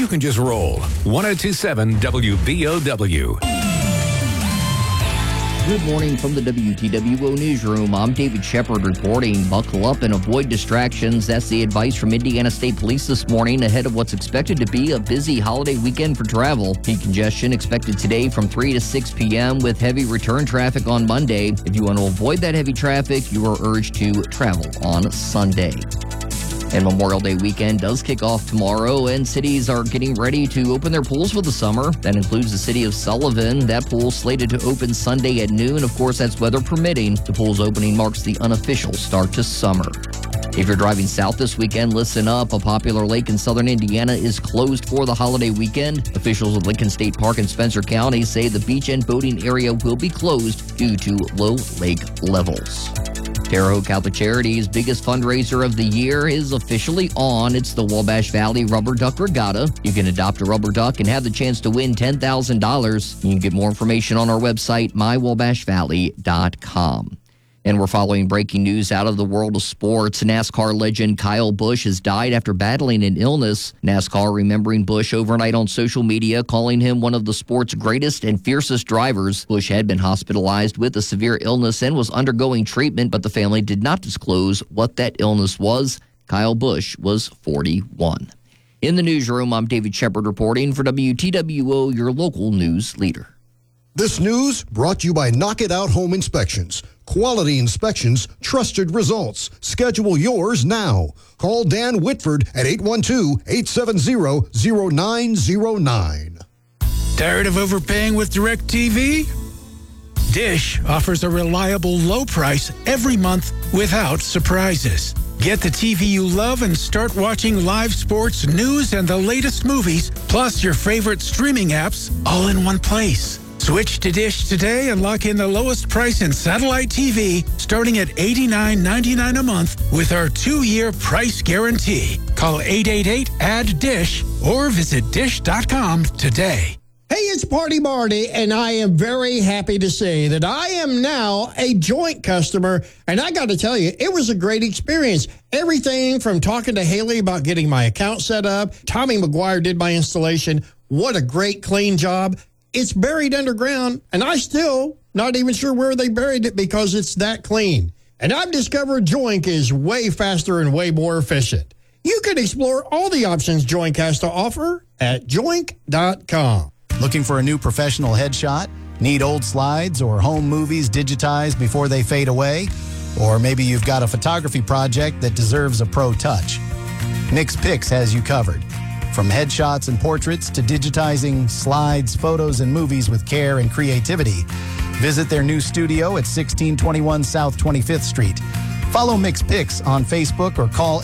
you can just roll. 102.7 WBOW. Good morning from the WTWO Newsroom. I'm David Shepard reporting. Buckle up and avoid distractions. That's the advice from Indiana State Police this morning ahead of what's expected to be a busy holiday weekend for travel. Peak congestion expected today from 3 to 6 p.m. with heavy return traffic on Monday. If you want to avoid that heavy traffic, you are urged to travel on Sunday. And Memorial Day weekend does kick off tomorrow, and cities are getting ready to open their pools for the summer. That includes the city of Sullivan. That pool slated to open Sunday at noon. Of course, that's weather permitting. The pool's opening marks the unofficial start to summer. If you're driving south this weekend, listen up. A popular lake in southern Indiana is closed for the holiday weekend. Officials of Lincoln State Park in Spencer County say the beach and boating area will be closed due to low lake levels. Terre Haute Catholic Charity's biggest fundraiser of the year is officially on. It's the Wabash Valley Rubber Duck Regatta. You can adopt a rubber duck and have the chance to win $10,000. You can get more information on our website, mywabashvalley.com. And we're following breaking news out of the world of sports. NASCAR legend Kyle Busch has died after battling an illness. NASCAR remembering Busch overnight on social media, calling him one of the sport's greatest and fiercest drivers. Busch had been hospitalized with a severe illness and was undergoing treatment, but the family did not disclose what that illness was. Kyle Busch was 41. In the newsroom, I'm David Shepard reporting for WTWO, your local news leader. This news brought to you by Knock It Out Home Inspections. Quality inspections, trusted results. Schedule yours now. Call Dan Whitford at 812-870-0909. Tired of overpaying with DirecTV? Dish offers a reliable low price every month without surprises. Get the TV you love and start watching live sports, news, and the latest movies, plus your favorite streaming apps all in one place. Switch to Dish today and lock in the lowest price in satellite TV starting at $89.99 a month with our 2-year price guarantee. Call 888-ADD-DISH or visit dish.com today. Hey, it's Party Marty, and I am very happy to say that I am now a Joint customer, and I got to tell you, it was a great experience. Everything from talking to Haley about getting my account set up, Tommy McGuire did my installation. What a great, clean job. It's buried underground, and I still not even sure where they buried it because it's that clean. And I've discovered Joink is way faster and way more efficient. You can explore all the options Joink has to offer at joink.com. Looking for a new professional headshot? Need old slides or home movies digitized before they fade away? Or maybe you've got a photography project that deserves a pro touch. MixPix has you covered. From headshots and portraits to digitizing slides, photos, and movies with care and creativity, visit their new studio at 1621 South 25th Street. Follow MixPix on Facebook or call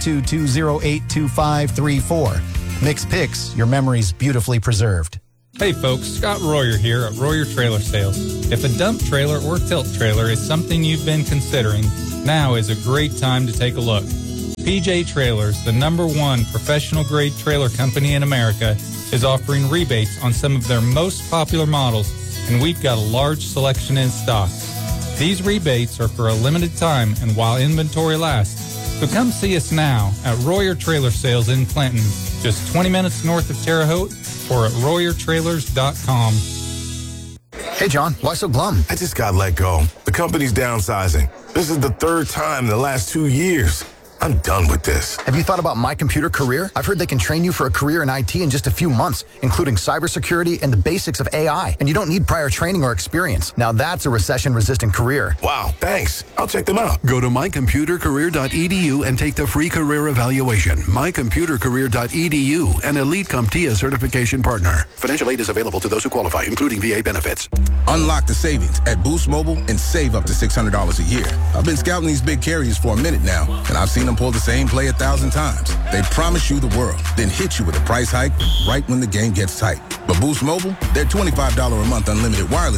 812-208-2534. MixPix, your memories beautifully preserved. Hey folks, Scott Royer here at Royer Trailer Sales. If a dump trailer or tilt trailer is something you've been considering, now is a great time to take a look. PJ Trailers, the #1 professional-grade trailer company in America, is offering rebates on some of their most popular models, and we've got a large selection in stock. These rebates are for a limited time and while inventory lasts. So come see us now at Royer Trailer Sales in Clinton, just 20 minutes north of Terre Haute, or at RoyerTrailers.com. Hey, John, why so glum? I just got let go. The company's downsizing. This is the 3rd time in the last 2 years. I'm done with this. Have you thought about My Computer Career? I've heard they can train you for a career in IT in just a few months, including cybersecurity and the basics of AI. And you don't need prior training or experience. Now that's a recession-resistant career. Wow, thanks. I'll check them out. Go to mycomputercareer.edu and take the free career evaluation. Mycomputercareer.edu, an elite CompTIA certification partner. Financial aid is available to those who qualify, including VA benefits. Unlock the savings at Boost Mobile and save up to $600 a year. I've been scouting these big carriers for a minute now, and I've seen them pull the same play 1,000 times. They promise you the world, then hit you with a price hike right when the game gets tight. But Boost Mobile, their $25 a month unlimited wireless